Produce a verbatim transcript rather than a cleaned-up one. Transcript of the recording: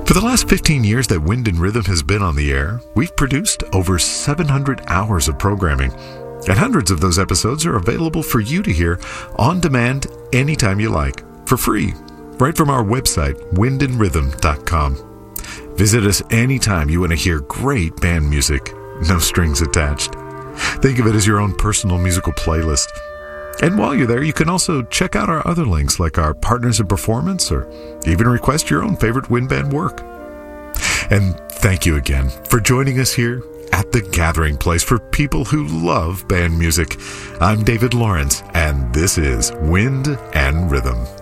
For the last fifteen years that Wind and Rhythm has been on the air, we've produced over seven hundred hours of programming, and hundreds of those episodes are available for you to hear on demand anytime you like, for free, right from our website, wind and rhythm dot com. Visit us anytime you want to hear great band music, no strings attached. Think of it as your own personal musical playlist. And while you're there, you can also check out our other links like our Partners in Performance, or even request your own favorite Wind Band work. And thank you again for joining us here at the gathering place for people who love band music. I'm David Lawrence, and this is Wind and Rhythm.